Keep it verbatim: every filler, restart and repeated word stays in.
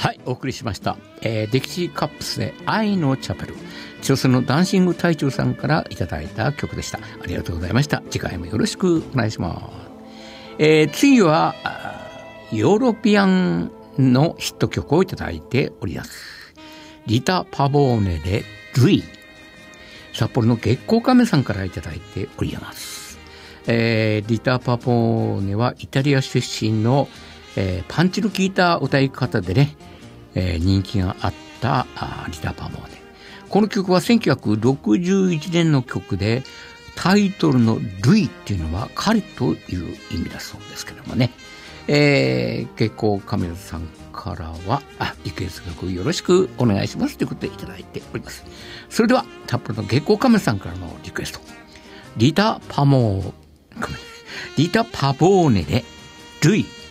はい、お送りしました、えー、デキシーカップスで愛のチャペル、挑戦のダンシング隊長さんからいただいた曲でした。ありがとうございました。次回もよろしくお願いします。えー、次はヨーロピアンのヒット曲をいただいております。リタ・パボーネでルイ、札幌の月光亀さんからいただいております。えー、リタ・パボーネはイタリア出身の、えー、パンチの効いた歌い方でね、えー、人気があったリタ・パボーネ。この曲はせんきゅうひゃくろくじゅういちねんの曲で、タイトルのルイっていうのは彼という意味だそうですけどもね、えー、月光カメラさんからはあリクエスト曲よろしくお願いしますということでいただいております。それでは札幌の月光カメラさんからのリクエスト、リタ・パモーリタ・パボーネでルイ。